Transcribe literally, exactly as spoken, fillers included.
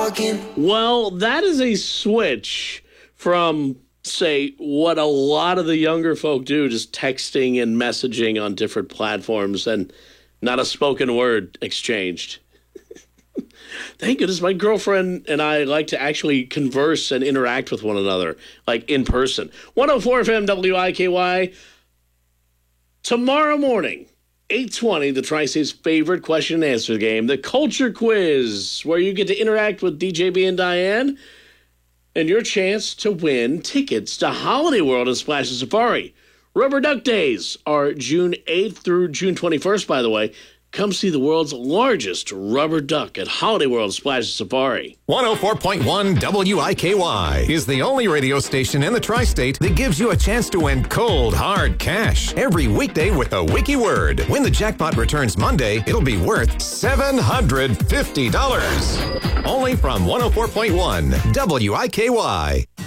talking. Well, that is a switch from, say, what a lot of the younger folk do, just texting and messaging on different platforms and not a spoken word exchanged. Thank goodness my girlfriend and I like to actually converse and interact with one another, like in person. one oh four F M W I K Y. Tomorrow morning, eight twenty, the Tri-State's favorite question and answer game, the Culture Quiz, where you get to interact with D J B and Diane and your chance to win tickets to Holiday World and Splash and Safari. Rubber Duck Days are June eighth through June twenty-first, by the way. Come see the world's largest rubber duck at Holiday World Splash and Safari. one oh four point one W I K Y is the only radio station in the Tri-State that gives you a chance to win cold, hard cash every weekday with a wiki word. When the jackpot returns Monday, it'll be worth seven hundred fifty dollars. Only from one oh four point one W I K Y.